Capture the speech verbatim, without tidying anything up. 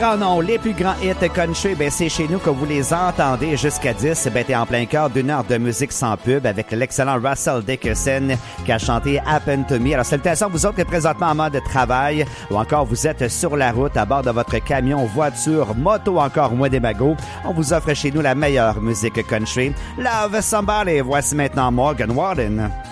Oh non, les plus grands hits country, ben c'est chez nous que vous les entendez jusqu'à dix. Ben t'es en plein cœur d'une heure de musique sans pub avec l'excellent Russell Dickerson qui a chanté Happen to Me. Alors salutations vous autres qui êtes présentement en mode de travail ou encore vous êtes sur la route à bord de votre camion, voiture, moto, encore moins des magots. On vous offre chez nous la meilleure musique country. Love Somebody, voici maintenant Morgan Wallen.